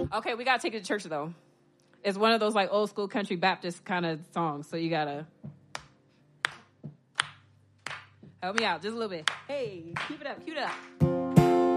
Okay, we gotta take it to church though. It's one of those like old school country Baptist kind of songs, so you gotta help me out just a little bit. Hey, keep it up, cue it up.